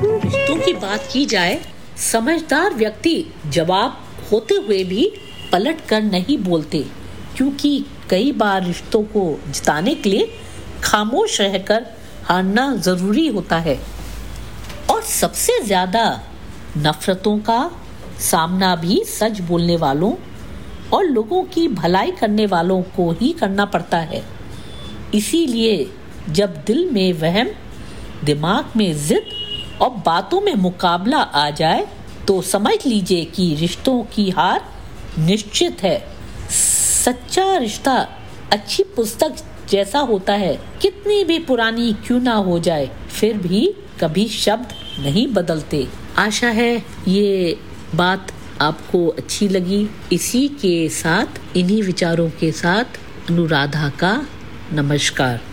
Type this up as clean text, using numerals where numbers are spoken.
रिश्तों की बात की जाए, समझदार व्यक्ति जवाब होते हुए भी पलट कर नहीं बोलते, क्योंकि कई बार रिश्तों को जिताने के लिए खामोश रहकर हारना जरूरी होता है। और सबसे ज्यादा नफरतों का सामना भी सच बोलने वालों और लोगों की भलाई करने वालों को ही करना पड़ता है। इसीलिए जब दिल में वहम, दिमाग में जिद और बातों में मुकाबला आ जाए तो समझ लीजिए कि रिश्तों की हार निश्चित है। सच्चा रिश्ता अच्छी पुस्तक जैसा होता है, कितनी भी पुरानी क्यों ना हो जाए, फिर भी कभी शब्द नहीं बदलते। आशा है ये बात आपको अच्छी लगी। इसी के साथ, इन्हीं विचारों के साथ अनुराधा का नमस्कार।